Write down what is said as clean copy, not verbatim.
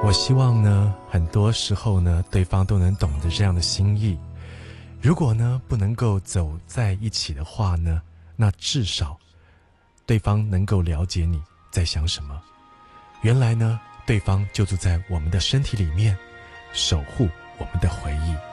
我希望呢，很多时候呢，对方都能懂得这样的心意。如果呢，不能够走在一起的话呢，那至少对方能够了解你在想什么。原来呢，对方就住在我们的身体里面，守护我们的回忆。